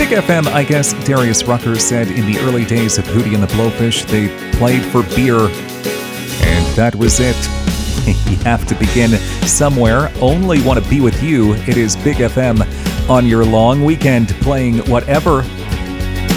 Big FM, I guess Darius Rucker said in the early days of Hootie and the Blowfish, they played for beer. And that was it. You have to begin somewhere. Only want to be with you. It is Big FM on your long weekend, playing whatever